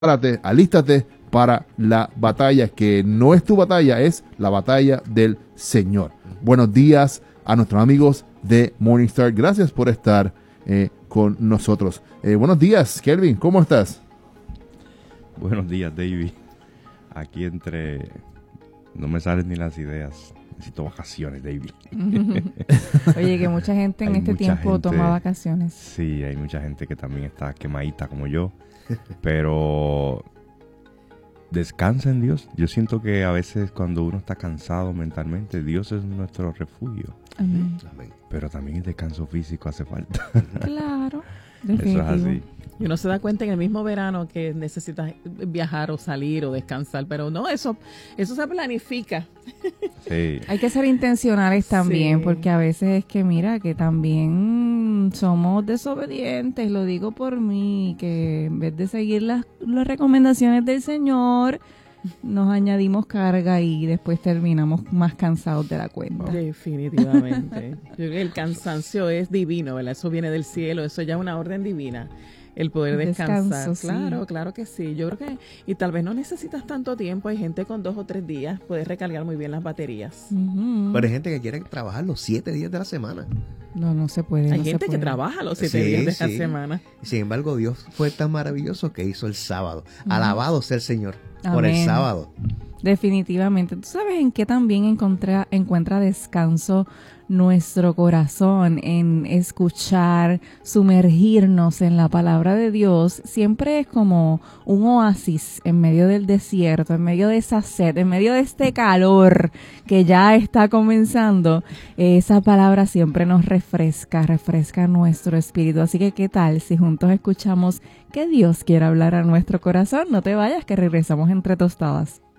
prepárate, alístate para la batalla, que no es tu batalla, es la batalla del Señor. Buenos días a nuestros amigos de Morningstar. Gracias por estar con nosotros. Buenos días, Kelvin, ¿cómo estás? Buenos días, David. Aquí no me salen ni las ideas. Necesito vacaciones, David. Oye, que mucha gente en este tiempo toma vacaciones. Sí, hay mucha gente que también está quemadita como yo. Pero descansa en Dios. Yo siento que a veces cuando uno está cansado mentalmente, Dios es nuestro refugio. Amén. Pero también el descanso físico hace falta. Claro, definitivo. Eso es así. Y uno se da cuenta en el mismo verano que necesitas viajar o salir o descansar, pero no, eso se planifica. Sí. Hay que ser intencionales también, sí, porque a veces es que mira, que también somos desobedientes, lo digo por mí, que en vez de seguir las recomendaciones del Señor, nos añadimos carga y después terminamos más cansados de la cuenta. Definitivamente. Yo creo que el cansancio es divino, ¿verdad? Eso viene del cielo, eso ya es una orden divina. El poder descansar. Descanso, claro, sí. Claro que sí. Yo creo que, y tal vez no necesitas tanto tiempo. Hay gente con 2 o 3 días puede recargar muy bien las baterías. Uh-huh. Pero hay gente que quiere trabajar los 7 días de la semana. No se puede. Hay gente que trabaja los 7 días de la semana. Sin embargo, Dios fue tan maravilloso que hizo el sábado. Uh-huh. Alabado sea el Señor. Amén. Por el sábado. Definitivamente. ¿Tú sabes en qué también encuentra descanso nuestro corazón? En escuchar, sumergirnos en la palabra de Dios. Siempre es como un oasis en medio del desierto, en medio de esa sed, en medio de este calor que ya está comenzando. Esa palabra siempre nos refresca nuestro espíritu. Así que, ¿qué tal si juntos escuchamos que Dios quiere hablar a nuestro corazón? No te vayas, que regresamos entre tostadas.